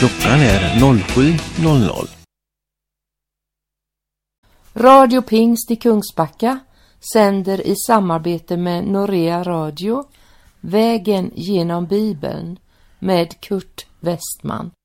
Klockan är 07.00. Radio Pingst i Kungsbacka sänder i samarbete med Norea Radio Vägen genom Bibeln med Kurt Westman.